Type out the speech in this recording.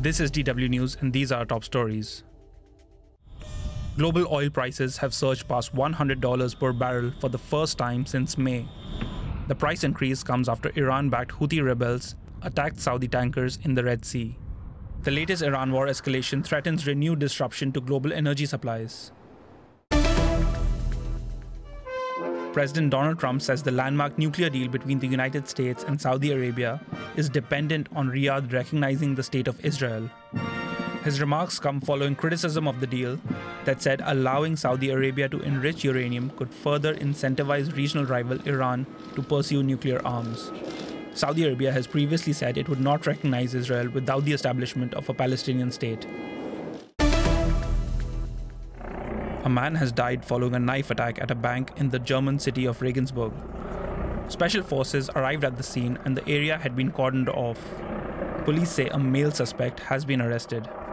This is DW News, and these are our top stories. Global oil prices have surged past $100 per barrel for the first time since May. The price increase comes after Iran-backed Houthi rebels attacked Saudi tankers in the Red Sea. The latest Iran war escalation threatens renewed disruption to global energy supplies. President Donald Trump says the landmark nuclear deal between the United States and Saudi Arabia is dependent on Riyadh recognizing the State of Israel. His remarks come following criticism of the deal that said allowing Saudi Arabia to enrich uranium could further incentivize regional rival Iran to pursue nuclear arms. Saudi Arabia has previously said it would not recognize Israel without the establishment of a Palestinian state. A man has died following a knife attack at a bank in the German city of Regensburg. Special forces arrived at the scene and the area had been cordoned off. Police say a male suspect has been arrested.